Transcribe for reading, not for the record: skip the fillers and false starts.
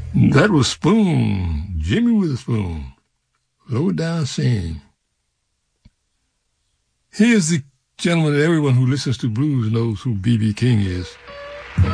That was Spoon, Jimmy Witherspoon, low down singing. Here's the gentleman that everyone who listens to blues knows who B.B. King is.